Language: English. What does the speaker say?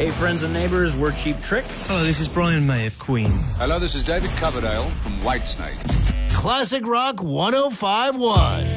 Hey, friends and neighbors, we're Cheap Trick. Hello, this is Brian May of Queen. Hello, this is David Coverdale from Whitesnake. Classic Rock 105.1.